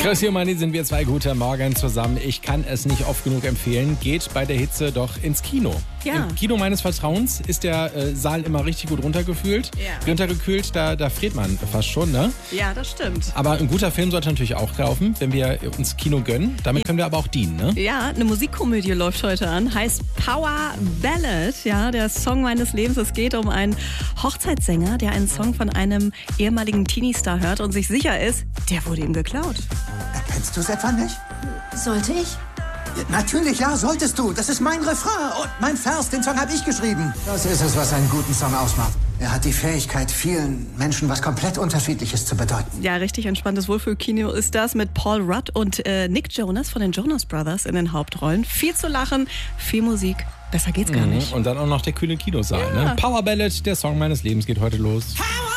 Chrissy und Manni sind wir zwei. Guten Morgen zusammen. Ich kann es nicht oft genug empfehlen. Geht bei der Hitze doch ins Kino. Ja. Im Kino meines Vertrauens ist der Saal immer richtig gut runtergekühlt. Da friert man fast schon, ne? Ja, das stimmt. Aber ein guter Film sollte natürlich auch kaufen, wenn wir uns Kino gönnen. Damit können wir aber auch dienen, ne? Ja, eine Musikkomödie läuft heute an, heißt Power Ballad, ja, der Song meines Lebens. Es geht um einen Hochzeitssänger, der einen Song von einem ehemaligen Teenie-Star hört und sich sicher ist, der wurde ihm geklaut. Kennst du es etwa nicht? Sollte ich? Ja, natürlich, ja, solltest du. Das ist mein Refrain und mein Vers, den Song habe ich geschrieben. Das ist es, was einen guten Song ausmacht. Er hat die Fähigkeit, vielen Menschen was komplett Unterschiedliches zu bedeuten. Ja, richtig entspanntes Wohlfühlkino ist das mit Paul Rudd und Nick Jonas von den Jonas Brothers in den Hauptrollen. Viel zu lachen, viel Musik. Besser geht's gar nicht. Und dann auch noch der kühle Kinosaal. Ja. Ne? Power Ballad, der Song meines Lebens geht heute los. Power